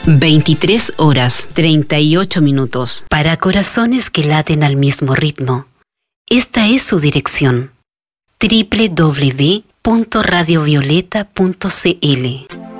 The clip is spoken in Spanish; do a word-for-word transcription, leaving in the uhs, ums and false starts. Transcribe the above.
veintitrés horas treinta y ocho minutos. Para corazones que laten al mismo ritmo, esta es su dirección: doble u doble u doble u punto radio violeta punto c l.